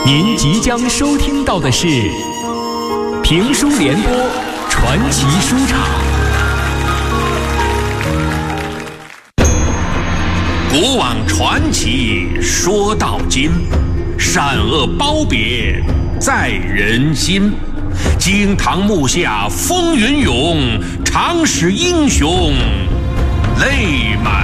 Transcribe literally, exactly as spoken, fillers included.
您即将收听到的是评书联播传奇书场。 古往传奇说到今，善恶褒贬在人心。惊堂木下风云涌，常使英雄泪满